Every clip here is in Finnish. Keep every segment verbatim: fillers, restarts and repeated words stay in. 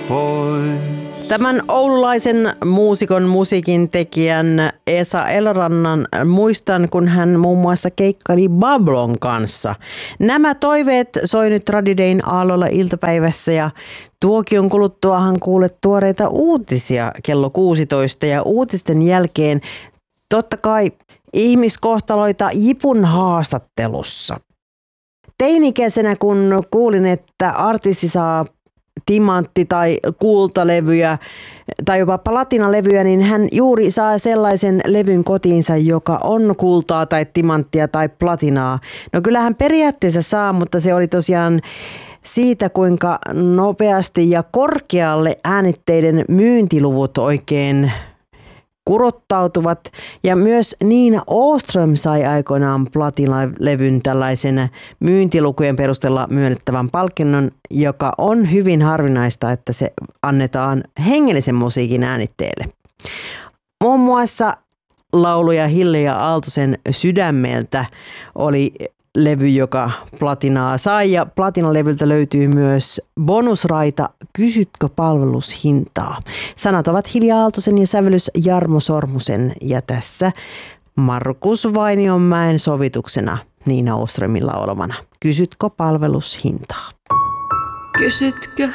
pois. Tämän oululaisen muusikon, musiikin tekijän Esa Elorannan muistan, kun hän muun muassa keikkaili Bablon kanssa. Nämä toiveet soi nyt Radio Dayn aalloilla iltapäivässä ja tuokion kuluttuahan kuulet tuoreita uutisia kello kuusitoista ja uutisten jälkeen totta kai ihmiskohtaloita Jipun haastattelussa. Teinikäisenä kun kuulin, että artisti saa timantti- tai kultalevyjä tai jopa platinalevyjä, niin hän juuri saa sellaisen levyn kotiinsa, joka on kultaa tai timanttia tai platinaa. No kyllähän periaatteessa saa, mutta se oli tosiaan siitä, kuinka nopeasti ja korkealle äänitteiden myyntiluvut oikein kurottautuvat. Ja myös Nina Åström sai aikoinaan platinalevyn tällaisen myyntilukujen perusteella myönnettävän palkinnon, joka on hyvin harvinaista, että se annetaan hengellisen musiikin äänitteelle. Muun muassa lauluja Hille ja Aaltosen Sydämeltä oli levy, joka platinaa sai, ja platinalevyltä löytyy myös bonusraita Kysytkö palvelushintaa. Sanat ovat Hilja Aaltosen ja sävellys Jarmo Sormusen, ja tässä Markus Vainionmäen sovituksena Nina Åströmin laulamana. Kysytkö palvelushintaa? Kysytkö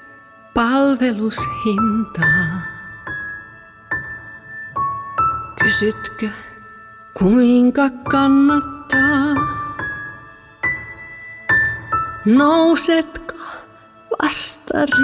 palvelushintaa? Kysytkö kuinka kannattaa? Nousetko vasta